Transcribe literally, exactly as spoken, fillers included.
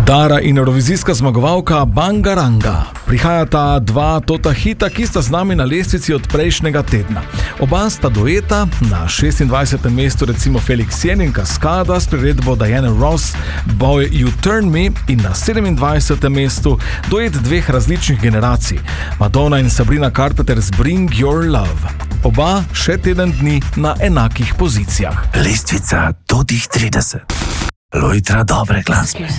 Dara in evrovizijska zmagovalka Bangaranga. Prihajata dva tota hita, ki sta z nami na lestvici od prejšnjega tedna. Oba sta dueta, na šestindvajsetem mestu recimo Felix Jen in Cascada s priredbo Diana Ross Boy You Turn Me, in na sedemindvajsetem mestu duet dveh različnih generacij, Madonna in Sabrina Carpenter's Bring Your Love. Oba še teden dni na enakih pozicijah. Lestvica totih trideset. Lojtra dobre glasbe.